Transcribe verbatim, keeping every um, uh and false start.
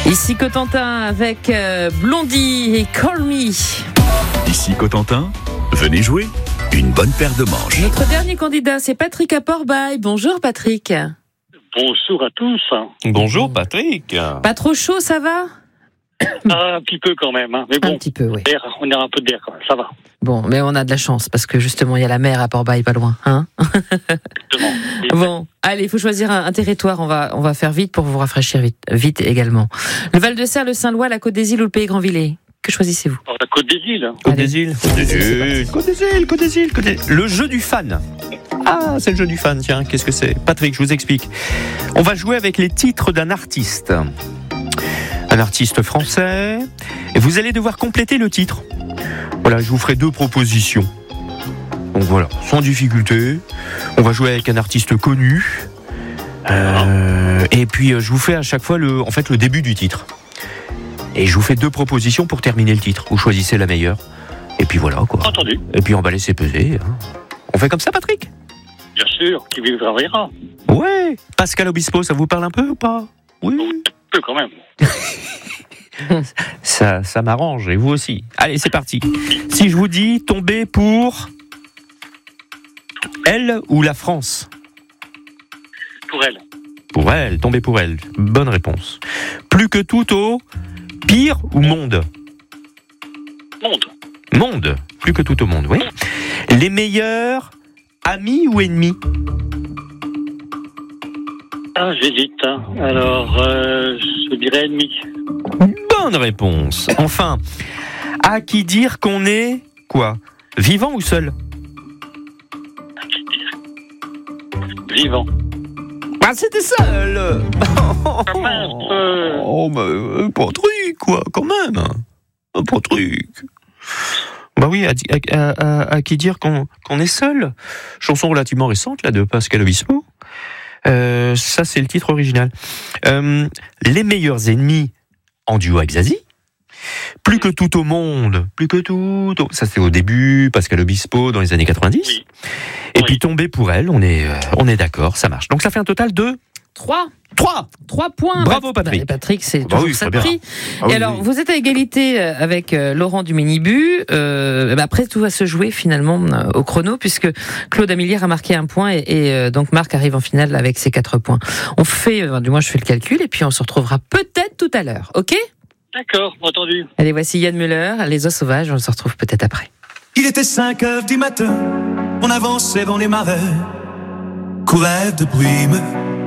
Ici Cotentin avec euh, Blondie et Call Me. Ici Cotentin, venez jouer une bonne paire de manches. Notre dernier candidat, c'est Patrick à Port-Bail. Bonjour Patrick. Bonjour à tous. Bonjour Patrick. Pas trop chaud, ça va ? Ah, un petit peu quand même, hein. Mais bon, Un petit peu, oui. d'air, on a un peu d'air quand même, ça va. Bon, mais on a de la chance parce que justement, il y a la mer à Port-Bail, pas loin, hein. Exactement. Bon, allez, il faut choisir un, un territoire. On va, on va faire vite pour vous rafraîchir vite, vite également. Le Val-de-Serre, le Saint-Lois, la Côte des Îles ou le Pays Grandvillers ? Que choisissez-vous ? Alors, la Côte des Îles. Côte Allez. des îles. Côte des îles. Côte des îles. Côte des îles. Côte des îles. Le jeu du fan. Ah, c'est le jeu du fan. Tiens, qu'est-ce que c'est ? Patrick, je vous explique. On va jouer avec les titres d'un artiste. Un artiste français. Et vous allez devoir compléter le titre. Voilà, je vous ferai deux propositions. Donc voilà, sans difficulté. On va jouer avec un artiste connu. Euh, et puis je vous fais à chaque fois le, en fait, le début du titre. Et je vous fais deux propositions pour terminer le titre. Vous choisissez la meilleure. Et puis voilà, quoi. Entendu. Et puis on va laisser peser. Hein. On fait comme ça, Patrick ? Bien sûr, qui vivra verra. Ouais. Pascal Obispo, ça vous parle un peu ou pas ? Oui. Un peu quand même. Ça, ça m'arrange, et vous aussi. Allez, c'est parti. Si je vous dis tomber pour elle ou la France ? Pour elle. Pour elle, tomber pour elle. Bonne réponse. Plus que tout au pire ou monde ? Monde. Monde. Plus que tout au monde, oui. Les meilleurs amis ou ennemis ? Ah, j'hésite. Hein. Alors, euh, je dirais ennemi. Bonne réponse. Enfin, à qui dire qu'on est quoi ? Vivant ou seul ? Vivant. Ah, c'était seul. Ah, mince, euh. Oh, mais euh, pas truc, quoi, quand même. Euh, Pas truc. Bah oui, à, à, à, à qui dire qu'on, qu'on est seul ? Chanson relativement récente, là, de Pascal Obispo. Euh, ça, c'est le titre original. Euh, les meilleurs ennemis en duo avec Zazie. Plus que tout au monde. Plus que tout. Au... Ça, c'est au début, Pascal Obispo, dans les années quatre-vingt-dix. Oui. Et Oui. puis tomber pour elle, on est, euh, on est d'accord, ça marche. Donc ça fait un total de Trois. trois. Trois points. Bravo, Patrick. Bah, Patrick, c'est Bah toujours oui, ça très de bien. prix. Ah Et oui, alors, oui. vous êtes à égalité euh, avec euh, Laurent du Ménibu. Euh, bah après, tout va se jouer finalement euh, au chrono, puisque Claude Amilière a marqué un point et, et euh, donc Marc arrive en finale avec ses quatre points. On fait, euh, du moins je fais le calcul, et puis on se retrouvera peut-être tout à l'heure. Ok ? D'accord, entendu. Allez, voici Yann Muller, Les Os Sauvages. On se retrouve peut-être après. Il était cinq heures du matin, on avançait dans les marais, couverts de brume.